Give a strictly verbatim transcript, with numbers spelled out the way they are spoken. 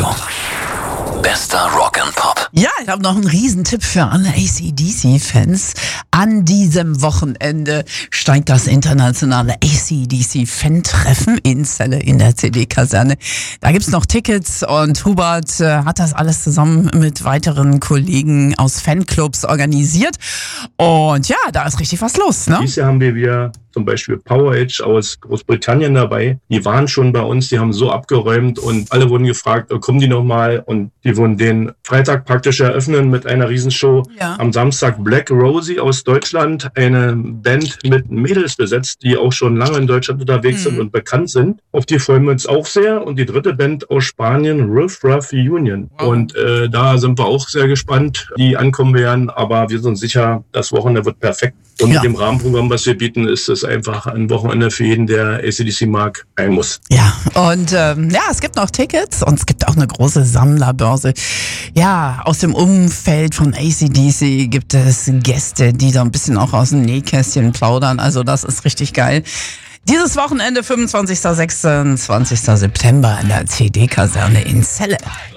Radio. Bester Rock and Pop. Ja, ich habe noch einen Riesentipp für alle A C D C-Fans. An diesem Wochenende steigt das internationale A C D C-Fan-Treffen in Celle in der C D-Kaserne. Da gibt's noch Tickets und Hubert äh, hat das alles zusammen mit weiteren Kollegen aus Fanclubs organisiert. Und ja, da ist richtig was los, ne? Dieses Jahr haben wir wieder zum Beispiel Power Age aus Großbritannien dabei. Die waren schon bei uns, die haben so abgeräumt und alle wurden gefragt, kommen die nochmal? Und die wurden den Freitag praktisch eröffnen mit einer Riesenshow. Ja. Am Samstag Black Rosie aus Deutschland, eine Band mit Mädels besetzt, die auch schon lange in Deutschland unterwegs mhm. sind und bekannt sind. Auf die freuen wir uns auch sehr. Und die dritte Band aus Spanien, Riff Raff Union. Wow. Und äh, da sind wir auch sehr gespannt, die ankommen werden. Aber wir sind sicher, das Wochenende wird perfekt. Und ja. mit dem Rahmenprogramm, was wir bieten, ist es einfach ein Wochenende für jeden, der A C D C mag, ein Muss. Ja, und ähm, ja, es gibt noch Tickets und es gibt auch eine große Sammlerbörse. Ja, aus dem Umfeld von A C D C gibt es Gäste, die da ein bisschen auch aus dem Nähkästchen plaudern. Also das ist richtig geil. Dieses Wochenende, fünfundzwanzigsten, sechsundzwanzigsten September in der C D-Kaserne in Celle.